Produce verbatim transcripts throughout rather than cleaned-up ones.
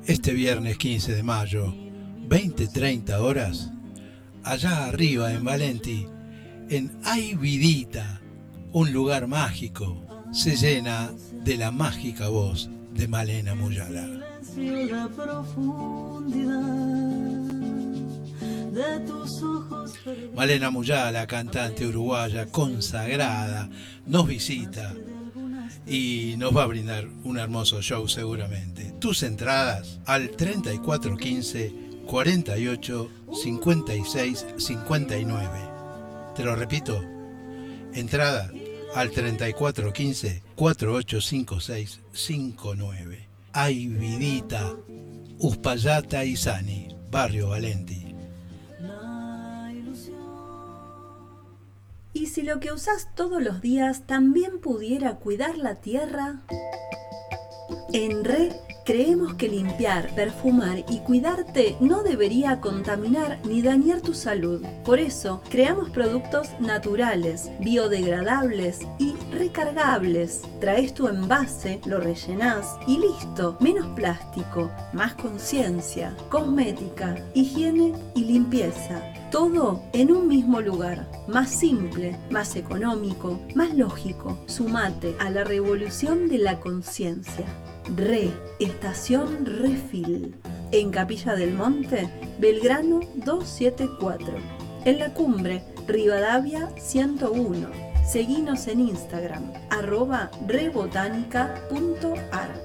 Este viernes quince de mayo, veinte treinta horas, allá arriba en Valenti, en Ay Vidita, un lugar mágico, se llena de la mágica voz de Malena Muyala. Malena Muyala, cantante uruguaya consagrada, nos visita y nos va a brindar un hermoso show seguramente. Tus entradas al treinta y cuatro quince, cuarenta y ocho, cincuenta y seis, cincuenta y nueve. Te lo repito, entrada al treinta y cuatro quince, cuarenta y ocho cincuenta y seis, cincuenta y nueve. Ay Vidita, Uspallata y Sani, Barrio Valenti. ¿Y si lo que usás todos los días también pudiera cuidar la tierra? En Re creemos que limpiar, perfumar y cuidarte no debería contaminar ni dañar tu salud. Por eso creamos productos naturales, biodegradables y recargables. Traes tu envase, lo rellenás y listo. Menos plástico, más conciencia, cosmética, higiene y limpieza. Todo en un mismo lugar. Más simple, más económico, más lógico. Sumate a la revolución de la conciencia. Re, Estación Refil. En Capilla del Monte, Belgrano doscientos setenta y cuatro. En La Cumbre, Rivadavia ciento uno. Seguinos en Instagram, arroba rebotánica punto ar.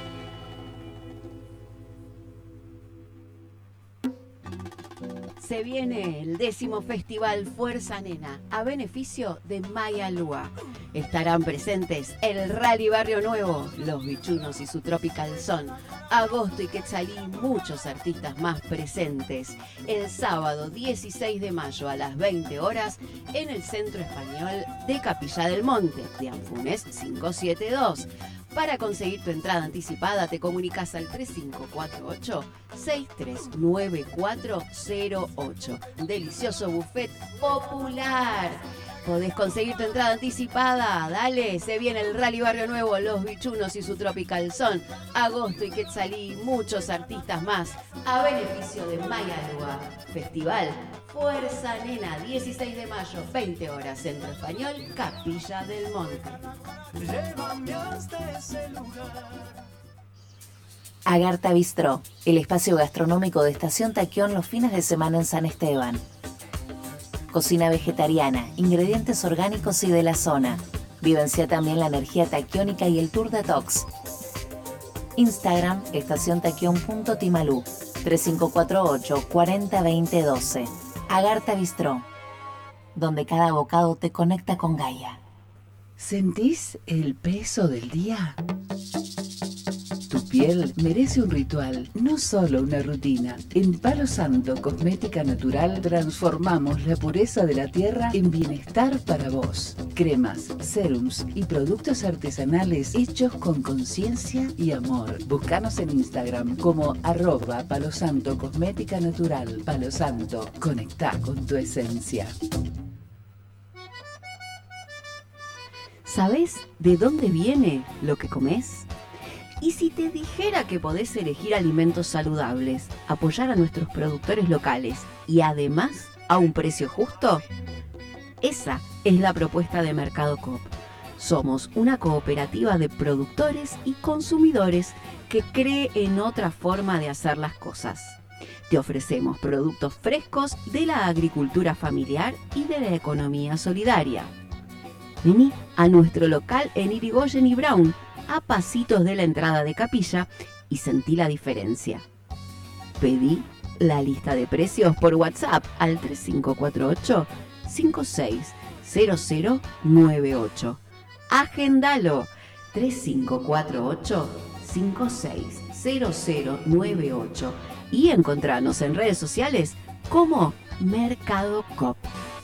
Se viene el décimo Festival Fuerza Nena a beneficio de Maya Lua. Estarán presentes el Rally Barrio Nuevo, Los Bichunos y su Tropical Son, Agosto y Quetzalí, muchos artistas más presentes. El sábado dieciséis de mayo a las veinte horas en el Centro Español de Capilla del Monte, de Anfunes quinientos setenta y dos. Para conseguir tu entrada anticipada te comunicas al tres cinco cuatro ocho, seis tres nueve cuatro cero ocho. Delicioso buffet popular. Podés conseguir tu entrada anticipada. Dale, se viene el Rally Barrio Nuevo, Los Bichunos y su Tropical Son, Agosto y Quetzalí, muchos artistas más, a beneficio de Maya Lua. Festival Fuerza Nena, dieciséis de mayo, veinte horas, Centro Español, Capilla del Monte. Llévame hasta ese lugar. Agartha Bistró, el espacio gastronómico de Estación Taquión los fines de semana en San Esteban. Cocina vegetariana, ingredientes orgánicos y de la zona. Vivencia también la energía taquiónica y el tour detox. Instagram, estación taquión punto timalú, tres cinco cuatro ocho, cuarenta veinte doce. Agartha Bistró, donde cada bocado te conecta con Gaia. ¿Sentís el peso del día? Tu piel merece un ritual, no solo una rutina. En Palo Santo Cosmética Natural transformamos la pureza de la tierra en bienestar para vos. Cremas, serums y productos artesanales hechos con conciencia y amor. Búscanos en Instagram como arroba Palo Santo Cosmética Natural. Palo Santo, conectá con tu esencia. ¿Sabés de dónde viene lo que comés? ¿Y si te dijera que podés elegir alimentos saludables, apoyar a nuestros productores locales y además a un precio justo? Esa es la propuesta de Mercado Coop. Somos una cooperativa de productores y consumidores que cree en otra forma de hacer las cosas. Te ofrecemos productos frescos de la agricultura familiar y de la economía solidaria. Vení a nuestro local en Irigoyen y Brown, a pasitos de la entrada de Capilla, y sentí la diferencia. Pedí la lista de precios por WhatsApp al tres cinco cuatro ocho, cinco seis cero cero nueve ocho. Agendalo, tres cinco cuatro ocho, cinco seis cero cero nueve ocho, y encontranos en redes sociales como Mercado Coop.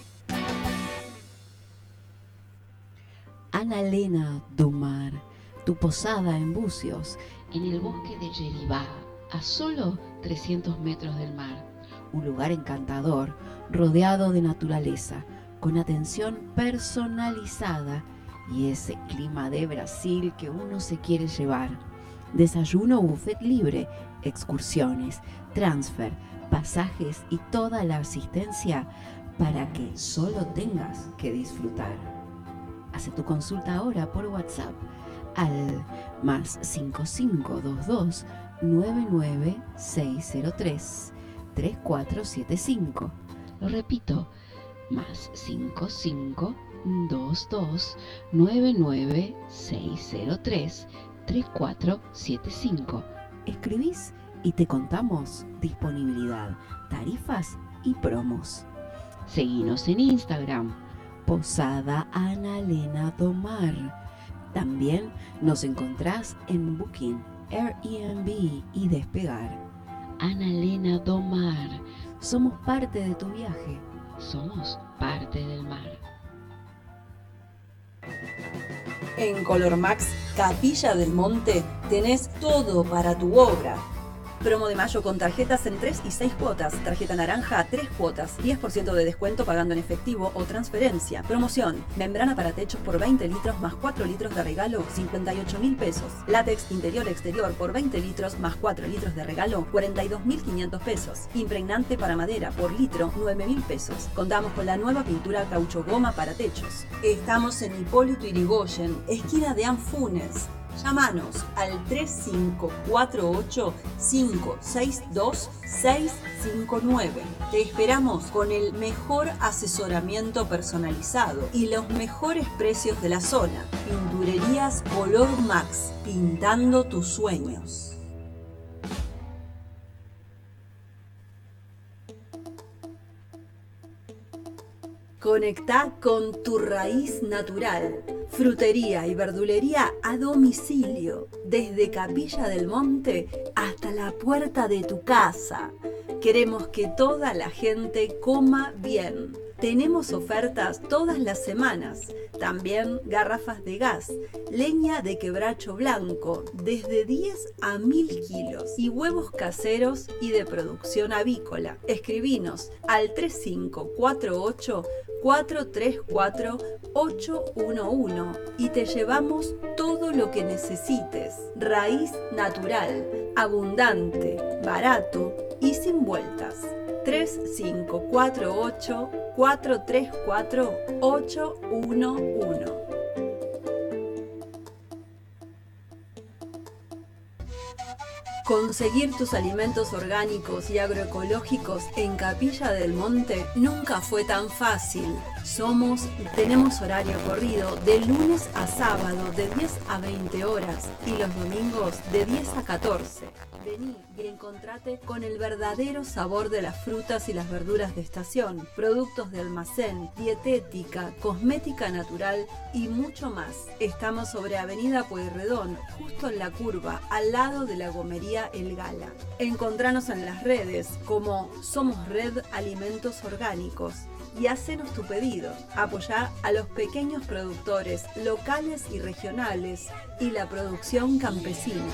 Annalena do Mar, tu posada en Bucios, en el bosque de Yeribá, a solo trescientos metros del mar. Un lugar encantador, rodeado de naturaleza, con atención personalizada y ese clima de Brasil que uno se quiere llevar. desayuno o buffet libre, excursiones, transfer, pasajes y toda la asistencia para que solo tengas que disfrutar. Hace tu consulta ahora por WhatsApp al más cinco cinco dos dos nueve nueve seis cero tres tres cuatro siete cinco. Lo repito, más cinco cinco dos dos nueve nueve seis cero tres tres cuatro siete cinco. Escribís y te contamos disponibilidad, tarifas y promos. Seguinos en Instagram, Posada Ana Elena Domar. También nos encontrás en Booking, Airbnb y Despegar. Ana Elena Domar. Somos parte de tu viaje. Somos parte del mar. En Colormax Capilla del Monte tenés todo para tu obra. Promo de mayo con tarjetas en tres y seis cuotas. Tarjeta naranja, tres cuotas. diez por ciento de descuento pagando en efectivo o transferencia. Promoción. Membrana para techos por veinte litros más cuatro litros de regalo, cincuenta y ocho mil pesos. Látex interior-exterior por veinte litros más cuatro litros de regalo, cuarenta y dos mil quinientos pesos. Impregnante para madera por litro, nueve mil pesos. Contamos con la nueva pintura caucho goma para techos. Estamos en Hipólito Yrigoyen, esquina de Anfunes. Llámanos al tres cinco cuatro ocho cinco seis dos seis cinco nueve. Te esperamos con el mejor asesoramiento personalizado y los mejores precios de la zona. Pinturerías Color Max, pintando tus sueños. Conectá con tu raíz natural. Frutería y verdulería a domicilio, desde Capilla del Monte hasta la puerta de tu casa. Queremos que toda la gente coma bien. Tenemos ofertas todas las semanas. También garrafas de gas, leña de quebracho blanco, desde diez a mil kilos, y huevos caseros y de producción avícola. Escribinos al tres cinco cuatro ocho cuatro tres cuatro ocho uno uno y te llevamos todo lo que necesites. Raíz natural, abundante, barato y sin vueltas. tres cinco cuatro ocho cuatro tres cuatro ocho uno uno. Conseguir tus alimentos orgánicos y agroecológicos en Capilla del Monte nunca fue tan fácil. Somos, tenemos horario corrido de lunes a sábado de diez a veinte horas y los domingos de diez a catorce. Vení y encontrate con el verdadero sabor de las frutas y las verduras de estación, productos de almacén, dietética, cosmética natural y mucho más. Estamos sobre Avenida Pueyrredón, justo en la curva, al lado de la gomería El Gala. Encontranos en las redes como Somos Red Alimentos Orgánicos y hacenos tu pedido. Apoyá a los pequeños productores locales y regionales y la producción campesina.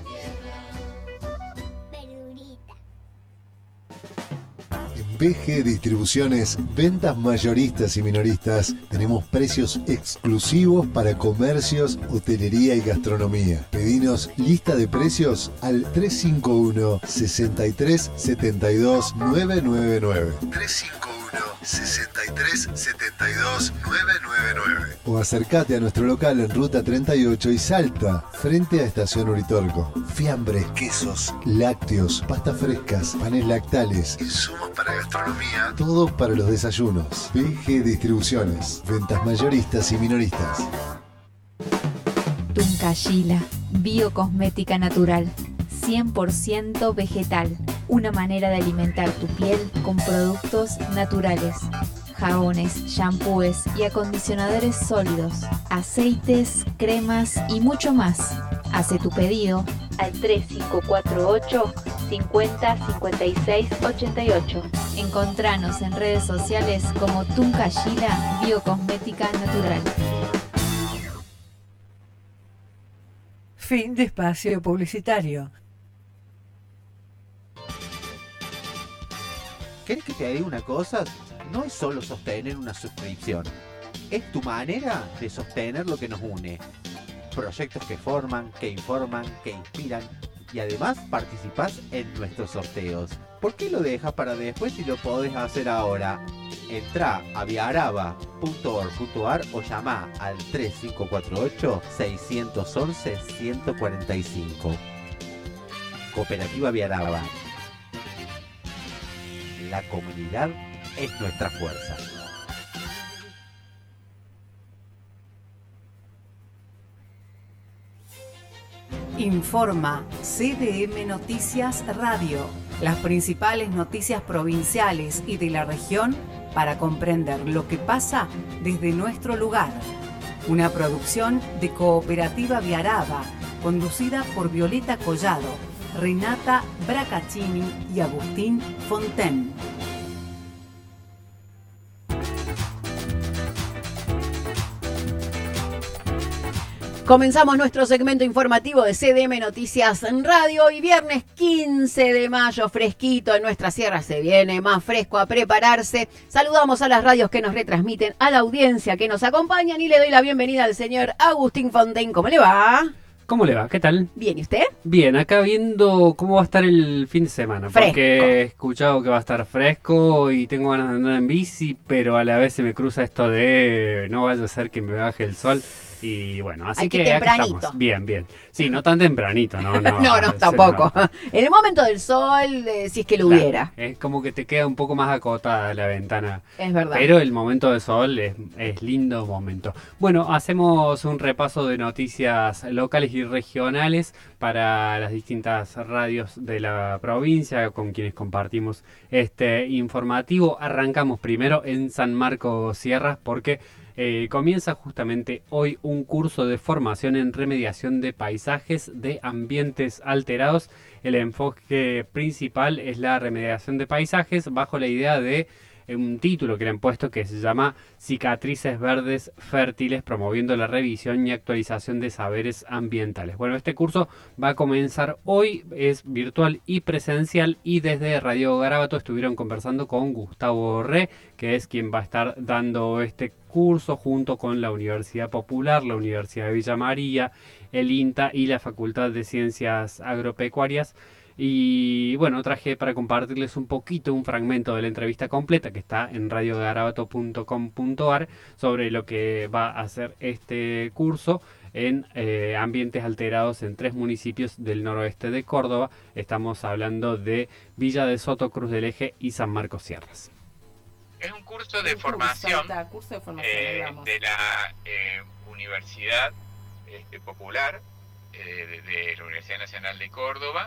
B G Distribuciones, ventas mayoristas y minoristas. Tenemos precios exclusivos para comercios, hotelería y gastronomía. Pedinos lista de precios al tres cinco uno, seis tres siete dos, nueve nueve nueve. tres cinco uno, seis tres siete dos, nueve nueve nueve. O acércate a nuestro local en Ruta treinta y ocho y Salta, frente a Estación Uritorco. Fiambres, quesos, lácteos, pastas frescas, panes lactales, insumos para gastronomía, todo para los desayunos. B G Distribuciones, ventas mayoristas y minoristas. Tuncayila, biocosmética natural, cien por ciento vegetal. Una manera de alimentar tu piel con productos naturales. Jabones, shampoos y acondicionadores sólidos, aceites, cremas y mucho más. Hace tu pedido al tres cinco cuatro ocho, cincuenta, cincuenta y seis, ochenta y ocho. Encontranos en redes sociales como Tuncayila Biocosmética Natural. Fin de espacio publicitario. ¿Querés que te diga una cosa? No es solo sostener una suscripción, es tu manera de sostener lo que nos une. proyectos que forman, que informan, que inspiran y además participás en nuestros sorteos. ¿Por qué lo dejas para después si lo podés hacer ahora? Entrá a viaraba punto org punto ar o llama al tres cinco cuatro ocho, seis uno uno, uno cuatro cinco. Cooperativa Viaraba. La comunidad es nuestra fuerza. Informa C D M Noticias Radio, las principales noticias provinciales y de la región para comprender lo que pasa desde nuestro lugar. Una producción de Cooperativa Viaraba, conducida por Violeta Collado, Renata Bracaccini y Agustín Fonten. Comenzamos nuestro segmento informativo de C D M Noticias en Radio. Y viernes quince de mayo, fresquito en nuestra sierra, se viene más fresco a prepararse. Saludamos a las radios que nos retransmiten, a la audiencia que nos acompañan y le doy la bienvenida al señor Agustín Fonten. ¿Cómo le va? ¿Cómo le va? ¿Qué tal? Bien, ¿y usted? Bien, acá viendo cómo va a estar el fin de semana. Fresco. Porque he escuchado que va a estar fresco y tengo ganas de andar en bici, pero a la vez se me cruza esto de no vaya a ser que me baje el sol. Y bueno, así Aquí que tempranito. acá estamos. Bien, bien. Sí, no tan tempranito, ¿no? No, no, no, tampoco. No. En el momento del sol, eh, si es que lo claro, hubiera. Es como que te queda un poco más acotada la ventana. Es verdad. Pero el momento del sol es, es lindo momento. Bueno, hacemos un repaso de noticias locales y regionales para las distintas radios de la provincia con quienes compartimos este informativo. Arrancamos primero en San Marcos Sierras porque Eh, comienza justamente hoy un curso de formación en remediación de paisajes de ambientes alterados. El enfoque principal es la remediación de paisajes bajo la idea de eh, un título que le han puesto que se llama Cicatrices Verdes Fértiles, promoviendo la revisión y actualización de saberes ambientales. Bueno, este curso va a comenzar hoy, es virtual y presencial, y desde Radio Garabato estuvieron conversando con Gustavo Re, que es quien va a estar dando este curso junto con la Universidad Popular, la Universidad de Villa María, el INTA y la Facultad de Ciencias Agropecuarias. Y bueno, traje para compartirles un poquito, un fragmento de la entrevista completa que está en radio garabato punto com punto ar sobre lo que va a hacer este curso en eh, ambientes alterados en tres municipios del noroeste de Córdoba. Estamos hablando de Villa de Soto, Cruz del Eje y San Marcos Sierras. Es un curso de formación, curso, curso de, formación eh, de la eh, Universidad este, Popular, eh, de, de la Universidad Nacional de Córdoba,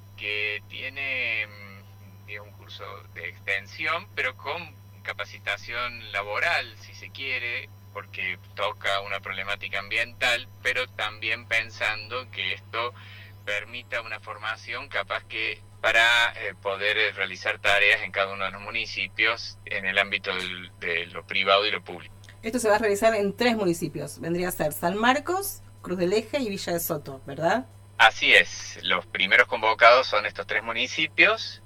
que tiene digamos, un curso de extensión, pero con capacitación laboral, si se quiere, porque toca una problemática ambiental, pero también pensando que esto permita una formación capaz que para eh, poder eh, realizar tareas en cada uno de los municipios en el ámbito del, de lo privado y lo público. Esto se va a realizar en tres municipios, vendría a ser San Marcos, Cruz del Eje y Villa de Soto, ¿verdad? Así es, los primeros convocados son estos tres municipios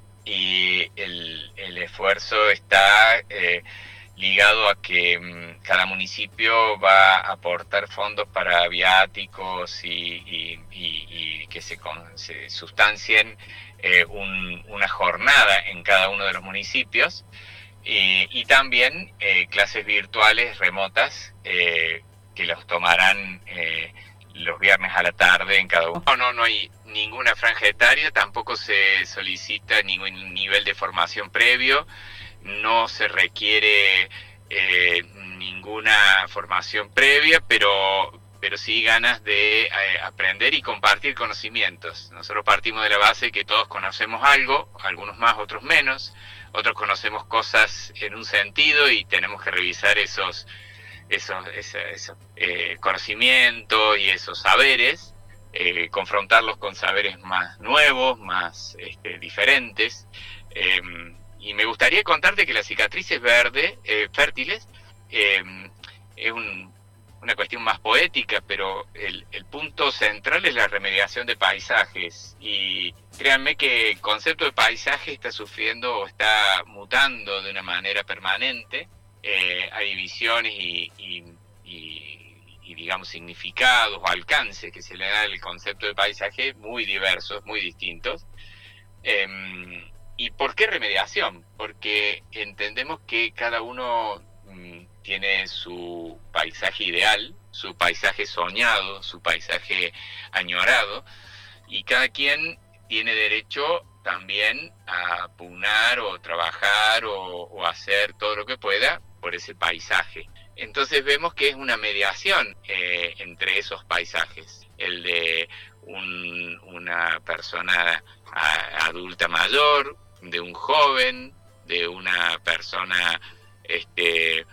y el, el esfuerzo está eh, ligado a que mmm, cada municipio va a aportar fondos para viáticos y, y, y, y que se, con, se sustancien eh, un, una jornada en cada uno de los municipios y, y también eh, clases virtuales remotas eh, que los tomarán eh, los viernes a la tarde en cada uno. No, no, no hay ninguna franja etaria, tampoco se solicita ningún nivel de formación previo, no se requiere eh, ninguna formación previa, pero, pero sí ganas de eh, aprender y compartir conocimientos. Nosotros partimos de la base que todos conocemos algo, algunos más, otros menos, otros conocemos cosas en un sentido y tenemos que revisar esos esos, esos, esos eh, conocimientos y esos saberes, eh, confrontarlos con saberes más nuevos, más este, diferentes. Eh, y me gustaría contarte que las cicatrices verdes, eh, fértiles, eh, es un, una cuestión más poética, pero el, el punto central es la remediación de paisajes. Y créanme que el concepto de paisaje está sufriendo o está mutando de una manera permanente. Eh, hay visiones y, y, y, y digamos, significados o alcance que se le da al concepto de paisaje muy diversos, muy distintos. Eh, ¿Y por qué remediación? Porque entendemos que cada uno mm, tiene su paisaje ideal, su paisaje soñado, su paisaje añorado, y cada quien tiene derecho también a pugnar o trabajar o, o hacer todo lo que pueda por ese paisaje. Entonces vemos que es una mediación eh, entre esos paisajes, el de un, una persona a, adulta mayor, de un joven, de una persona este,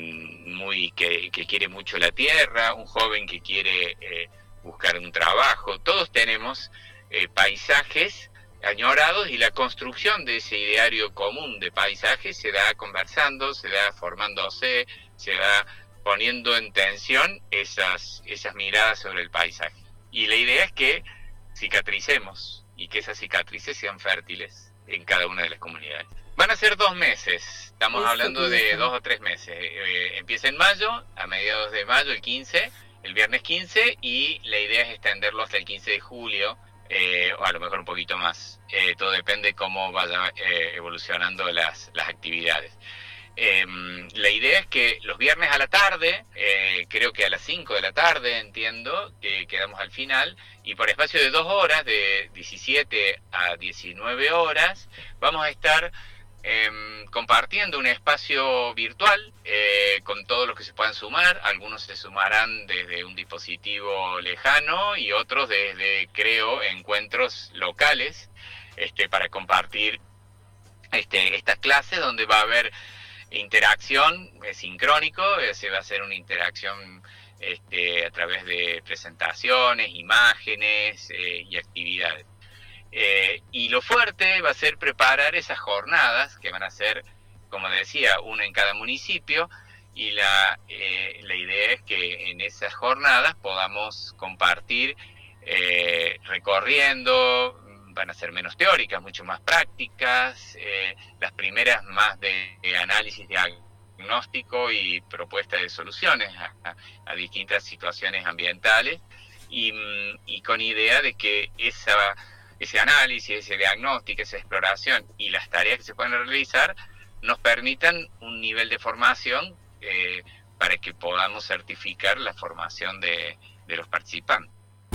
muy que, que quiere mucho la tierra, un joven que quiere eh, buscar un trabajo. Todos tenemos eh, paisajes añorados, y la construcción de ese ideario común de paisajes se da conversando, se da formándose, se va poniendo en tensión esas, esas miradas sobre el paisaje. Y la idea es que cicatricemos y que esas cicatrices sean fértiles en cada una de las comunidades. Van a ser dos meses, estamos Eso hablando de pienso. dos o tres meses. Eh, empieza en mayo, a mediados de mayo, el quince, el viernes quince, y la idea es extenderlo hasta el quince de julio, eh, o a lo mejor un poquito más. Eh, todo depende cómo vaya eh, evolucionando las, las actividades. Eh, la idea es que los viernes a la tarde, eh, creo que a las cinco de la tarde, entiendo, que quedamos al final, y por espacio de dos horas, de diecisiete a diecinueve horas, vamos a estar eh, compartiendo un espacio virtual eh, con todos los que se puedan sumar. Algunos se sumarán desde un dispositivo lejano y otros desde, creo, encuentros locales, este, para compartir este, estas clases, donde va a haber interacción, es sincrónico, se va a hacer una interacción este, a través de presentaciones, imágenes eh, y actividades. Eh, y lo fuerte va a ser preparar esas jornadas, que van a ser, como decía, una en cada municipio, y la, eh, la idea es que en esas jornadas podamos compartir eh, recorriendo. Van a ser menos teóricas, mucho más prácticas, eh, las primeras más de, de análisis diagnóstico y propuesta de soluciones a, a, a distintas situaciones ambientales, y, y con idea de que esa, ese análisis, ese diagnóstico, esa exploración y las tareas que se pueden realizar nos permitan un nivel de formación eh, para que podamos certificar la formación de, de los participantes.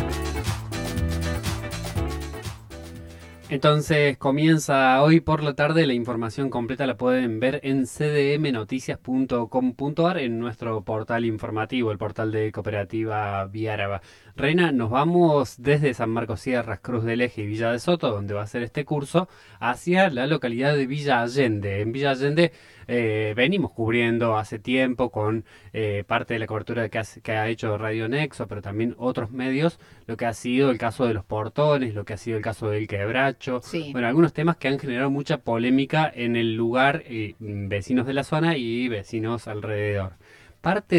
Entonces comienza hoy por la tarde. La información completa la pueden ver en c d m noticias punto com punto a r, en nuestro portal informativo, el portal de Cooperativa Viáraba. Reina, nos vamos desde San Marcos Sierras, Cruz del Eje y Villa de Soto, donde va a ser este curso, hacia la localidad de Villa Allende. En Villa Allende eh, venimos cubriendo hace tiempo con eh, parte de la cobertura que ha, que ha hecho Radio Nexo, pero también otros medios, lo que ha sido el caso de los portones, lo que ha sido el caso del quebracho, Sí. bueno, algunos temas que han generado mucha polémica en el lugar, eh, vecinos de la zona y vecinos alrededor. Parte